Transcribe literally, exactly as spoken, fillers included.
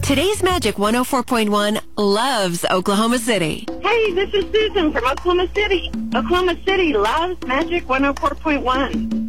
Today's Magic one oh four point one loves Oklahoma City. Hey, this is Susan from Oklahoma City. Oklahoma City loves Magic one oh four point one.